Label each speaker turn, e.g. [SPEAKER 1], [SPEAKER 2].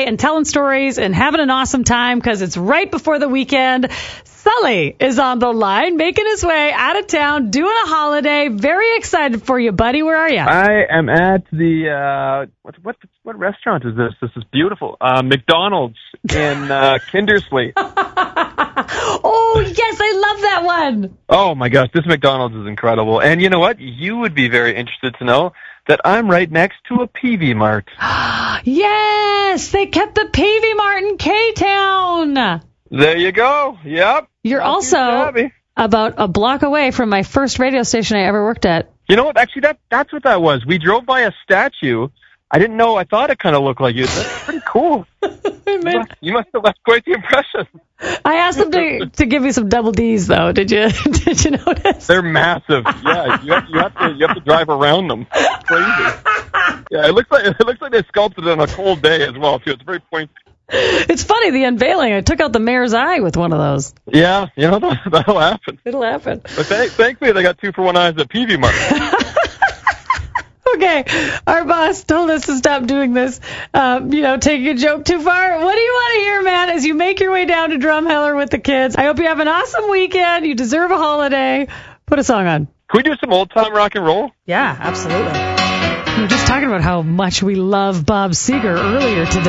[SPEAKER 1] and telling stories and having an awesome time because it's right before the weekend. Sully is on the line, making his way out of town, doing a holiday. Very excited for you, buddy. Where are you?
[SPEAKER 2] I am at the, what restaurant is this? This is beautiful. McDonald's in Kindersley.
[SPEAKER 1] Oh, yes, I love that one.
[SPEAKER 2] Oh, my gosh, this McDonald's is incredible. And you know what? You would be very interested to know that I'm right next to a Peavey Mart.
[SPEAKER 1] Yes, they kept the Peavey Mart in K-Town.
[SPEAKER 2] There you go. Yep.
[SPEAKER 1] You're also about a block away from my first radio station I ever worked at.
[SPEAKER 2] You know what? Actually, that's what that was. We drove by a statue. I didn't know. I thought it kind of looked like you. That's pretty cool. You must have left quite the impression.
[SPEAKER 1] I asked them to give me some double Ds, though. Did you notice?
[SPEAKER 2] They're massive. Yeah, you have to drive around them. It's crazy. Yeah, it looks like they sculpted it on a cold day as well too. It's very pointy.
[SPEAKER 1] It's funny, the unveiling. I took out the mayor's eye with one of those.
[SPEAKER 2] Yeah, that'll happen.
[SPEAKER 1] It'll happen.
[SPEAKER 2] But thankfully, they got 2 for $1 at Peavey Mart.
[SPEAKER 1] Okay, our boss told us to stop doing this, taking a joke too far. What do you want to hear, man, as you make your way down to Drumheller with the kids? I hope you have an awesome weekend. You deserve a holiday. Put a song on.
[SPEAKER 2] Can we do some old-time rock and roll?
[SPEAKER 1] Yeah, absolutely. We were just talking about how much we love Bob Seger earlier today.